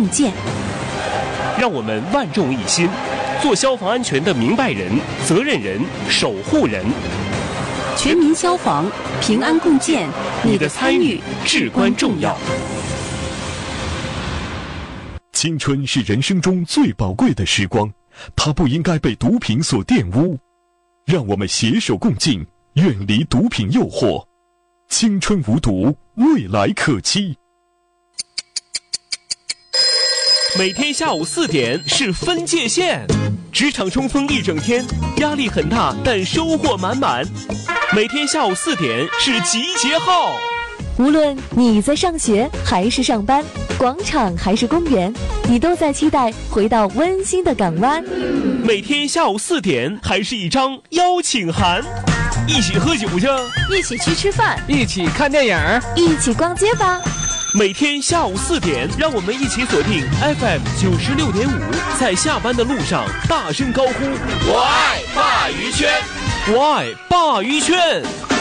共建。 让我们万众一心，做消防安全的明白人、责任人、守护人。 全民消防，平安共建，你的参与至关重要。 青春是人生中最宝贵的时光，它不应该被毒品所玷污。让我们携手共进，远离毒品诱惑。青春无毒，未来可期。 每天下午4点是分界线，职场冲锋一整天，压力很大，但收获满满。每天下午4点是集结号， 无论你在上学还是上班，广场还是公园，你都在期待回到温馨的港湾。 每天下午4点还是一张邀请函，一起喝酒去， 一起去吃饭， 一起看电影， 一起逛街吧。 每天下午4点，让我们一起锁定 FM 96.5，在下班的路上大声高呼：我爱鲅鱼圈，我爱鲅鱼圈。